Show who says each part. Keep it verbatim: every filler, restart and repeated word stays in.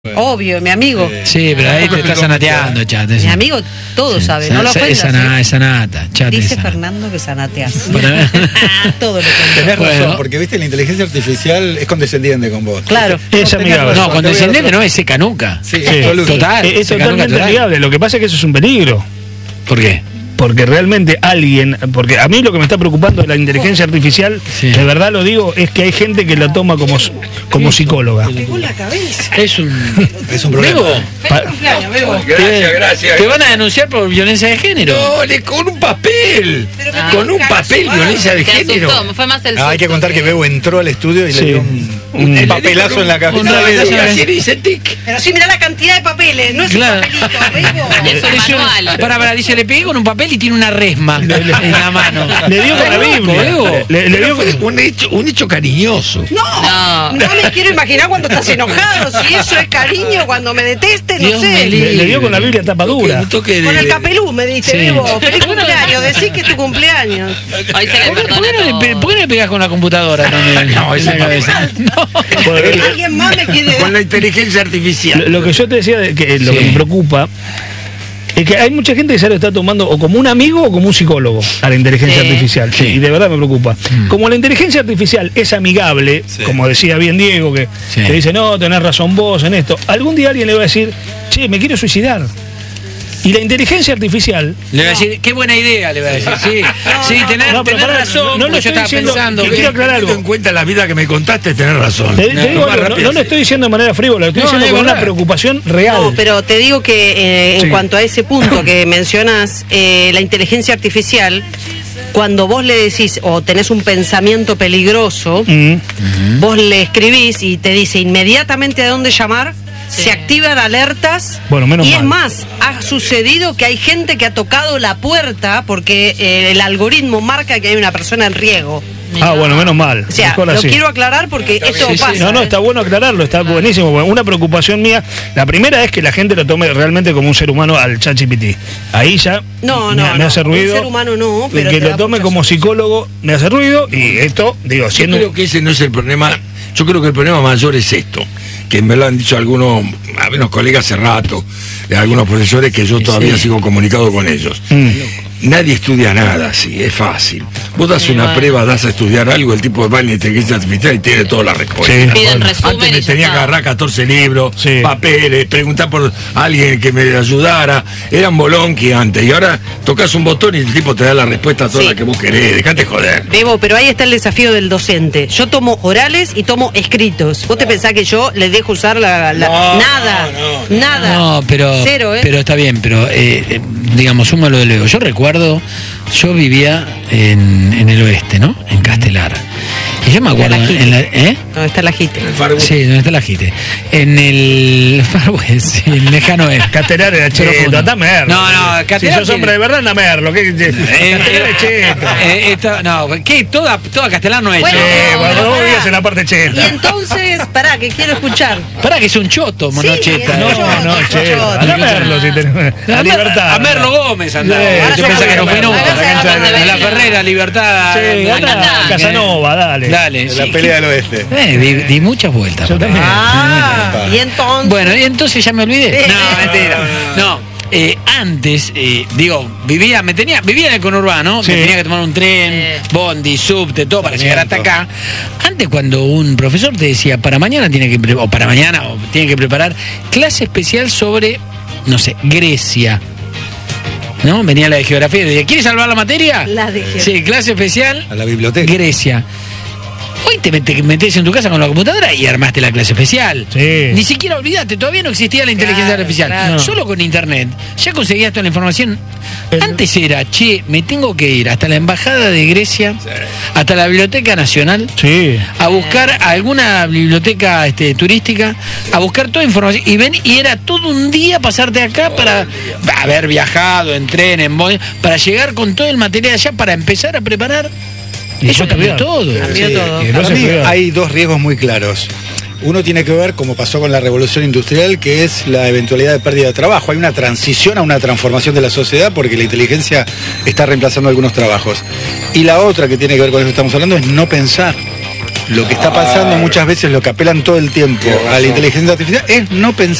Speaker 1: Obvio, mi amigo.
Speaker 2: Sí, pero ahí te está sanateando, chate.
Speaker 1: Mi amigo todo sí, sabe, no lo ofendas.
Speaker 2: Esa nata, esa nata, chate.
Speaker 1: Dice
Speaker 2: esa
Speaker 1: Fernando que sanateas.
Speaker 3: Todo lo que tenés razón, bueno, porque viste, la inteligencia artificial es condescendiente con vos.
Speaker 1: Claro.
Speaker 4: Es amigable.
Speaker 2: No, condescendiente no, es seca nuca.
Speaker 3: Sí,
Speaker 4: sí.
Speaker 2: Total.
Speaker 4: Es, es totalmente amigable. Lo que pasa es que eso es un peligro.
Speaker 2: ¿Por qué?
Speaker 4: Porque realmente alguien, porque a mí lo que me está preocupando de la inteligencia artificial, sí. de verdad lo digo, es que hay gente que la toma como, como psicóloga.
Speaker 1: Me pegó la cabeza.
Speaker 2: Es un,
Speaker 3: es un problema.
Speaker 2: Bebo,
Speaker 1: pa cumpleaños, Bebo.
Speaker 2: Gracias, gracias. Te van a denunciar por violencia de género.
Speaker 5: No, le, con un papel. Ah, con un papel, violencia de género.
Speaker 6: Asustó, fue más el
Speaker 3: ah, hay que contar que Bebo entró al estudio y sí. le dio un, un, un papelazo un, en la cabeza.
Speaker 1: Pero sí, mirá la cantidad de papeles, no es claro. un papelito, Bebo.
Speaker 6: Es un manual.
Speaker 2: Para, para, dice, le pegué con un papel y tiene una resma le, le, en la mano.
Speaker 4: Le dio con la Biblia.
Speaker 5: Le, le dio un hecho, un hecho cariñoso.
Speaker 1: No, no, no me quiero imaginar cuando estás enojado, si eso es cariño, cuando me deteste, no
Speaker 2: Dios
Speaker 1: sé.
Speaker 4: Le, le dio con la Biblia tapadura.
Speaker 1: Toque, con el capelú me dice, sí. Bebo, feliz cumpleaños, decís que es tu cumpleaños.
Speaker 6: Hoy se le perdona.
Speaker 2: ¿Por qué no le pegas con la computadora también? No, esa cabeza. No.
Speaker 1: Alguien más me quiere.
Speaker 5: Con la inteligencia artificial.
Speaker 4: Lo, lo que yo te decía, de que lo sí. que me preocupa es que hay mucha gente que se lo está tomando o como un amigo o como un psicólogo a la inteligencia sí. artificial. Sí. Y de verdad me preocupa. Mm. Como la inteligencia artificial es amigable, sí. como decía bien Diego, que, sí. que dice, no, tenés razón vos en esto. Algún día alguien le va a decir, che, me quiero suicidar. Y la inteligencia artificial
Speaker 2: le va a decir, qué buena idea, le va a decir, sí, no, sí, tenés, no, tenés para, razón, no, no yo estaba diciendo, pensando.
Speaker 4: Que quiero aclarar algo.
Speaker 5: En cuenta la vida que me contaste, tenés razón.
Speaker 4: Te, te no, digo, no, no lo estoy diciendo de manera frívola, lo estoy no, diciendo con verdad. Una preocupación real.
Speaker 1: No, pero te digo que eh, en sí. cuanto a ese punto que mencionas, eh, la inteligencia artificial, cuando vos le decís o tenés un pensamiento peligroso, mm. vos le escribís y te dice inmediatamente a dónde llamar. Sí. Se activan alertas
Speaker 4: bueno, menos
Speaker 1: y
Speaker 4: mal.
Speaker 1: Es más, ha sucedido que hay gente que ha tocado la puerta porque eh, el algoritmo marca que hay una persona en riesgo.
Speaker 4: Ah, bueno, menos mal.
Speaker 1: O sea, lo así. quiero aclarar porque está esto
Speaker 4: sí,
Speaker 1: pasa.
Speaker 4: Sí. No, no, está bueno aclararlo, está ah. buenísimo. Una preocupación mía, la primera es que la gente lo tome realmente como un ser humano al ChatGPT. Ahí ya
Speaker 1: no, no,
Speaker 4: me, me
Speaker 1: no,
Speaker 4: hace ruido.
Speaker 1: Un ser humano no, pero
Speaker 4: que lo tome como psicólogo me hace ruido y esto, digo, siendo...
Speaker 5: Yo creo que ese no es el problema, yo creo que el problema mayor es esto, que me lo han dicho algunos, algunos colegas hace rato, de algunos profesores que yo todavía sí. sigo comunicado con ellos. Mm. Nadie estudia nada así, es fácil. Vos das una vale. prueba, das a estudiar algo, el tipo va en la inteligencia artificial y tiene todas las respuestas. Sí,
Speaker 6: bueno.
Speaker 5: Antes me tenía que agarrar catorce libros, sí. papeles, preguntar por alguien que me ayudara. Era un bolonqui antes. Y ahora tocas un botón y el tipo te da la respuesta a toda sí. la que vos querés. Dejate joder.
Speaker 1: Bebo, pero ahí está el desafío del docente. Yo tomo orales y tomo escritos. ¿Vos te pensás que yo les dejo usar la... la...
Speaker 5: No,
Speaker 1: nada,
Speaker 5: no, no,
Speaker 1: nada.
Speaker 2: No, pero,
Speaker 1: Cero, ¿eh?
Speaker 2: pero está bien, pero eh, eh, digamos, súmalo de luego. Yo recuerdo yo vivía en, en el oeste, ¿no? En Castelar. Y yo me acuerdo en la, ¿eh?
Speaker 1: ¿Dónde está la Jite?
Speaker 2: Sí, ¿dónde está la Jite? En el Far West, sí, en el lejano oeste.
Speaker 4: Castelar era cheto, anda merlo.
Speaker 2: No, no,
Speaker 4: Castelar. Si sos tiene... hombre de verdad, anda merlo. ¿Qué? Castelar es cheto.
Speaker 2: Eh, esto, no, ¿qué? Toda, toda Castelar no es
Speaker 1: bueno,
Speaker 2: cheto.
Speaker 4: Eh, bueno, vos vivías en la parte cheta.
Speaker 1: Y entonces, pará, que quiero escuchar.
Speaker 2: Pará, que es un choto, monocheta.
Speaker 4: Sí, no, no, no, cheto. Anda merlo, si tenés. La libertad.
Speaker 2: A Merlo Gómez andaba. Yo pensé que no fui nunca. De la Ferrera, Libertad.
Speaker 4: Sí, anda, Casanova, dale.
Speaker 2: Dale.
Speaker 3: La pelea del oeste.
Speaker 2: Eh, di, di muchas vueltas.
Speaker 4: Yo también.
Speaker 1: Ah, y entonces.
Speaker 2: Bueno, y entonces ya me olvidé. No, mentira. No. Eh, antes, eh, digo, vivía, me tenía, vivía en el conurbano, sí. me tenía que tomar un tren, sí. bondi, subte, todo para llegar hasta acá. Antes, cuando un profesor te decía, para mañana tiene que o para mañana o tiene que preparar clase especial sobre, no sé, Grecia. ¿No? Venía la de geografía y decía, ¿quieres salvar la materia?
Speaker 1: La de geografía.
Speaker 2: Sí, clase especial.
Speaker 3: A la biblioteca.
Speaker 2: Grecia. Hoy te metés en tu casa con la computadora y armaste la clase especial.
Speaker 4: Sí.
Speaker 2: Ni siquiera olvidaste, todavía no existía la inteligencia claro, artificial. Claro. Solo con internet. Ya conseguías toda la información. El... Antes era, che, me tengo que ir hasta la embajada de Grecia, sí. hasta la Biblioteca Nacional,
Speaker 4: sí.
Speaker 2: a buscar alguna biblioteca este, turística, a buscar toda información. Y ven, y era todo un día pasarte acá oh, para haber viajado en tren, en bondi, para llegar con todo el material allá, para empezar a preparar. Y eso cambió todo.
Speaker 1: Cambió
Speaker 3: sí,
Speaker 1: todo.
Speaker 3: Para mí hay dos riesgos muy claros. Uno tiene que ver, como pasó con la revolución industrial, que es la eventualidad de pérdida de trabajo. Hay una transición a una transformación de la sociedad porque la inteligencia está reemplazando algunos trabajos. Y la otra que tiene que ver con eso que estamos hablando es no pensar. lo que está pasando muchas veces, lo que apelan todo el tiempo a la inteligencia artificial, es no pensar